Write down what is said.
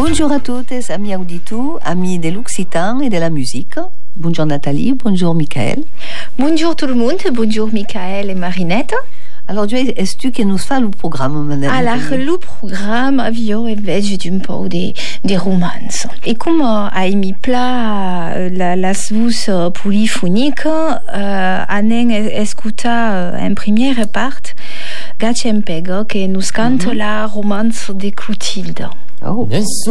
Bonjour à toutes, amis auditori, amis de l'Occitan et de la musique. Bonjour Nathalie, bonjour Michael. Bonjour tout le monde, bonjour Michael et Marinette. Alors, est-ce que nous fais le programme, madame? Alors, le programme avio invece d'un po' di romanzo. E come hai mi pla la voce polyphonique, anen escuta en première part Gacempego che nous cante la romance de Clotilde. Oh.